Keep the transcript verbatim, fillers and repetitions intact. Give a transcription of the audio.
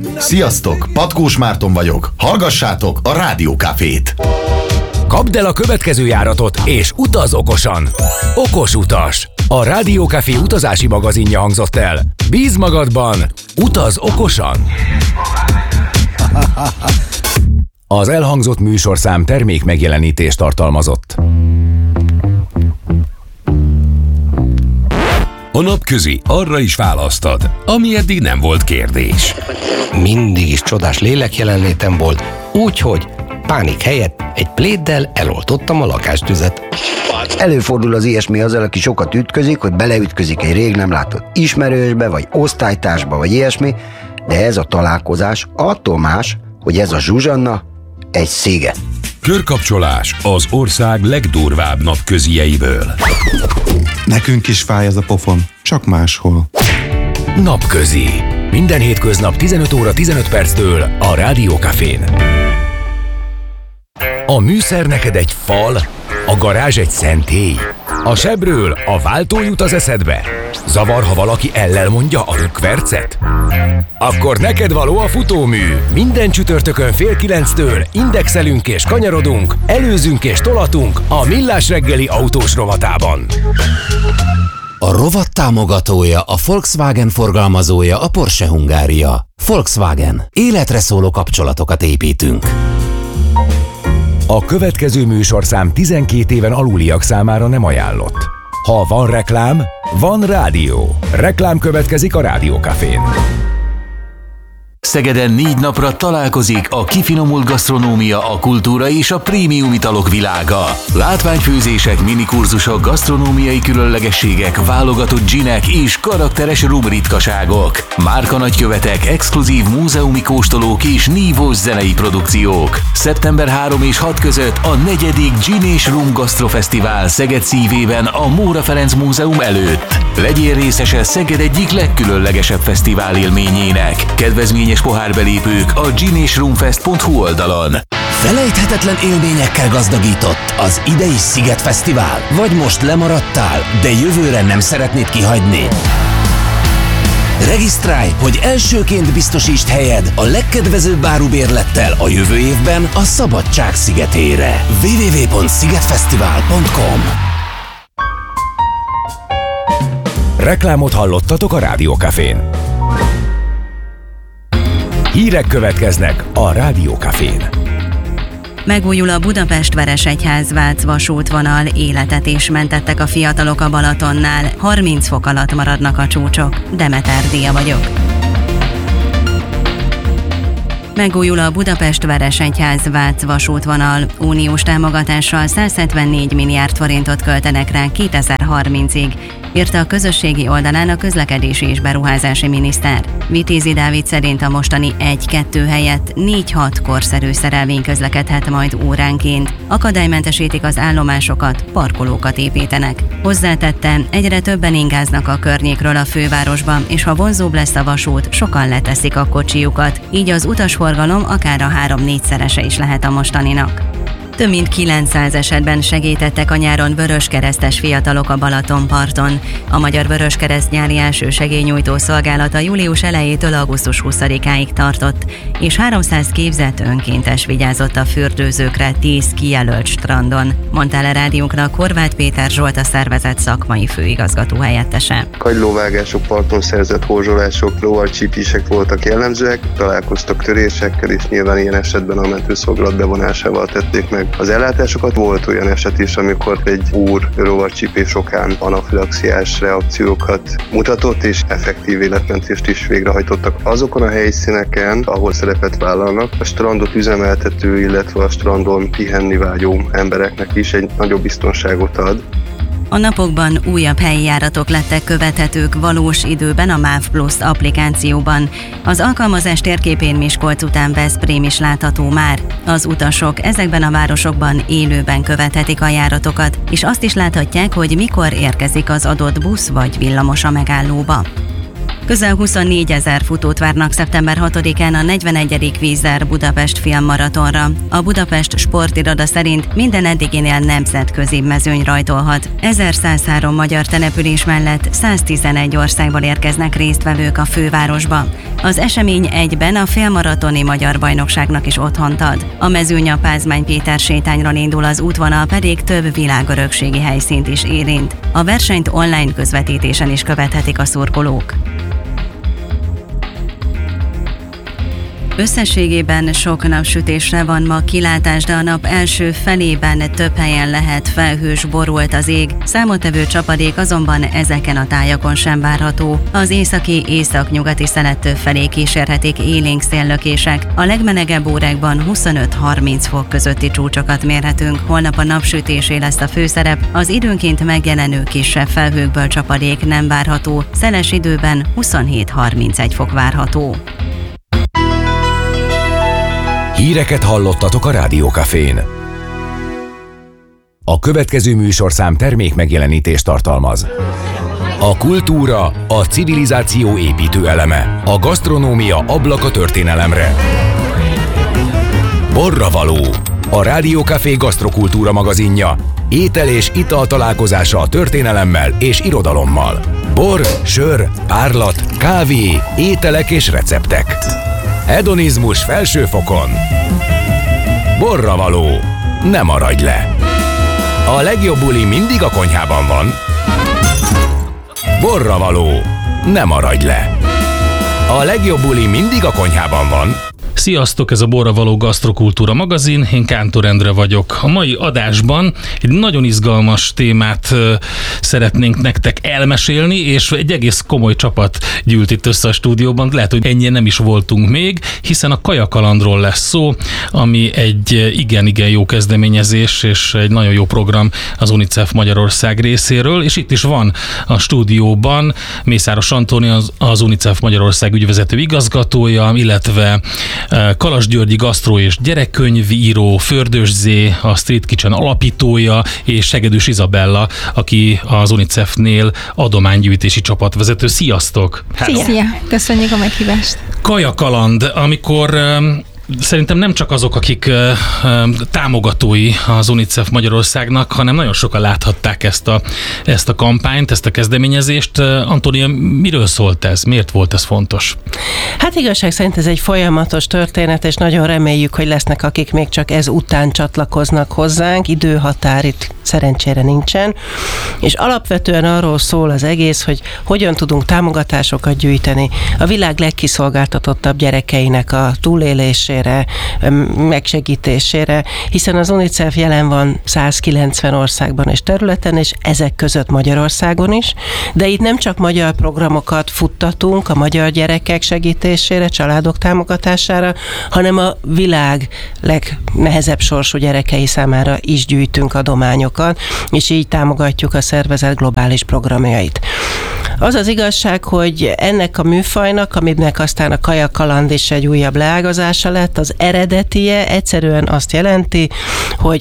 Sziasztok, Patkós Márton vagyok. Hallgassátok a Rádiókafét. Kapd el a következő járatot és utaz okosan. Okos utas. A Rádiókafé utazási magazinja hangzott el. Bízz magadban, utaz okosan. Az elhangzott műsorszám termék megjelenítést tartalmazott. A napközi arra is választad, ami eddig nem volt kérdés. Mindig is csodás lélek jelenlétem volt, úgyhogy pánik helyett egy pléddel eloltottam a lakástüzet. Előfordul az ilyesmi azzal, aki sokat ütközik, hogy beleütközik egy rég nem látott ismerősbe, vagy osztálytársba, vagy ilyesmi, de ez a találkozás attól más, hogy ez a Zsuzsanna egy sziget. Körkapcsolás az ország legdurvább napközieiből. Nekünk is fáj ez a pofon, csak máshol. Napközi. Minden hétköznap tizenöt óra tizenöt perctől a Rádiókafén. A műszer neked egy fal, a garázs egy szentély. A sebről a váltó jut az eszedbe. Zavar, ha valaki ellel mondja a rökkvercet? Akkor neked való a futómű. Minden csütörtökön fél kilenctől indexelünk és kanyarodunk, előzünk és tolatunk a Millás reggeli autós rovatában. A rovat támogatója, a Volkswagen forgalmazója, a Porsche Hungária. Volkswagen. Életre szóló kapcsolatokat építünk. A következő műsorszám tizenkét éven aluliak számára nem ajánlott. Ha van reklám, van rádió. Reklám következik a Rádiókafén. Szegeden négy napra találkozik a kifinomult gasztronómia, a kultúra és a prémium italok világa. Látványfőzések, minikurzusok, gasztronómiai különlegességek, válogatott ginek és karakteres rum ritkaságok. Márka nagykövetek, exkluzív múzeumi kóstolók és nívós zenei produkciók. szeptember harmadika és hatodika között a negyedik Gin és Rum Gasztrofesztivál Szeged szívében a Móra Ferenc Múzeum előtt. Legyél részese Szeged egyik legkülönlegesebb fesztivál élményének. Kedvezményes pohárbelépők a gin és rumfest pont hu oldalon. Felejthetetlen élményekkel gazdagított az idei Sziget Fesztivál? Vagy most lemaradtál, de jövőre nem szeretnéd kihagyni? Regisztrálj, hogy elsőként biztosítsd helyed a legkedvezőbb árubérlettel a jövő évben a Szabadság szigetére. double-u double-u double-u pont szigetfesztivál pont com. Reklámot hallottatok a Rádiókafén. Hírek következnek a Rádiókafén. Megújul a Budapest-Veresegyház-Vác vasútvonal, életet is mentettek a fiatalok a Balatonnál, harminc fok alatt maradnak a csúcsok. Demeter Díja vagyok. Megújul a Budapest-Veresegyház-Vác vasútvonal. Uniós támogatással száz hetvennégy milliárd forintot költenek rá kétezer-harmincig, írta a közösségi oldalán a közlekedési és beruházási miniszter. Vitézi Dávid szerint a mostani egy-kettő helyett négy-hat korszerű szerelvény közlekedhet majd óránként. Akadálymentesítik az állomásokat, parkolókat építenek. Hozzátette, egyre többen ingáznak a környékről a fővárosba, és ha vonzóbb lesz a vasút, sokan leteszik a kocsijukat, így az utasforgalom akár a három-négyszerese is lehet a mostaninak. Több mint kilencszáz esetben segítettek a nyáron vöröskeresztes fiatalok a Balatonparton. A Magyar Vöröskereszt nyári első segélynyújtó szolgálata július elejétől augusztus huszadikáig tartott, és háromszáz képzett önkéntes vigyázott a fürdőzőkre tíz kijelölt strandon, mondta el a rádiónknak Horváth Péter Zsolt, a szervezet szakmai főigazgató helyettese. Kagylóvágások, parton szerzett horzsolások, lovarcsípések voltak jellemzőek, találkoztak törésekkel, és nyilván ilyen esetben a mentőszolgálat bevonásával tették meg az ellátásokat. Volt olyan eset is, amikor egy úr rovarcsípés okán anafilaxiás reakciókat mutatott, és effektív életmentést is végrehajtottak azokon a helyszíneken, ahol szerepet vállalnak. A strandot üzemeltető, illetve a strandon pihenni vágyó embereknek is egy nagyobb biztonságot ad. A napokban újabb helyi járatok lettek követhetők valós időben a MÁV Plus applikációban. Az alkalmazás térképén Miskolc után Veszprém is látható már. Az utasok ezekben a városokban élőben követhetik a járatokat, és azt is láthatják, hogy mikor érkezik az adott busz vagy villamos a megállóba. Közel huszonnégyezer futót várnak szeptember hatodikán a negyvenegyedik Vízer Budapest filmmaratonra. A Budapest sportiroda szerint minden eddiginél nemzetközi mezőny rajtolhat. ezerszázhárom magyar település mellett száztizenegy országból érkeznek résztvevők a fővárosba. Az esemény egyben a félmaratoni magyar bajnokságnak is otthont ad. A mezőny a Pázmány Péter sétányról indul, az útvonal pedig több világörökségi helyszínt is érint. A versenyt online közvetítésen is követhetik a szurkolók. Összességében sok napsütésre van ma kilátás, de a nap első felében több helyen lehet felhős, borult az ég, számottevő csapadék azonban ezeken a tájakon sem várható. Az északi északnyugati szelettől felé kísérhetik élénk széllökések. A legmelegebb órákban huszonöt-harminc fok közötti csúcsokat mérhetünk. Holnap a napsütésé lesz a főszerep, az időnként megjelenő kisebb felhőkből csapadék nem várható, szeles időben huszonhét-harmincegy fok várható. Híreket hallottatok a Rádió Cafén. A következő műsorszám termék megjelenítést tartalmaz. A kultúra, a civilizáció építő eleme. A gasztronómia ablak a történelemre. Borravaló, a Rádió Café gasztrokultúra magazinja. Étel és ital találkozása a történelemmel és irodalommal. Bor, sör, árlat, kávé, ételek és receptek. Hedonizmus felső fokon. Borravaló. Ne maradj le. A legjobb buli mindig a konyhában van. Borravaló. Ne maradj le. A legjobb buli mindig a konyhában van. Sziasztok, ez a Borravaló Gasztrokultúra magazin, én Kántor Endre vagyok. A mai adásban egy nagyon izgalmas témát szeretnénk nektek elmesélni, és egy egész komoly csapat gyűlt itt össze a stúdióban. Lehet, hogy ennyien nem is voltunk még, hiszen a Kajakalandról lesz szó, ami egy igen-igen jó kezdeményezés, és egy nagyon jó program az UNICEF Magyarország részéről, és itt is van a stúdióban Mészáros Antónia, az, az UNICEF Magyarország ügyvezető igazgatója, illetve Kalas Györgyi gasztró és gyerekkönyvíró, Fördös Zé, a Street Kitchen alapítója, és Segedűs Izabella, aki az UNICEF-nél adománygyűjtési csapatvezető. Sziasztok! Szia! Szia! Köszönjük a meghívást! Kajakaland, amikor szerintem nem csak azok, akik uh, támogatói az UNICEF Magyarországnak, hanem nagyon sokan láthatták ezt a, ezt a kampányt, ezt a kezdeményezést. Uh, Antónia, miről szólt ez? Miért volt ez fontos? Hát igazság szerint ez egy folyamatos történet, és nagyon reméljük, hogy lesznek, akik még csak ez után csatlakoznak hozzánk. Időhatár itt szerencsére nincsen. És alapvetően arról szól az egész, hogy hogyan tudunk támogatásokat gyűjteni a világ legkiszolgáltatottabb gyerekeinek a túlélésére, megsegítésére, hiszen az UNICEF jelen van százkilencven országban és területen, és ezek között Magyarországon is, de itt nem csak magyar programokat futtatunk a magyar gyerekek segítésére, családok támogatására, hanem a világ legnehezebb sorsú gyerekei számára is gyűjtünk adományokat, és így támogatjuk a szervezet globális programjait. Az az igazság, hogy ennek a műfajnak, aminek aztán a Kajakaland is egy újabb leágazása lett, az eredetie egyszerűen azt jelenti, hogy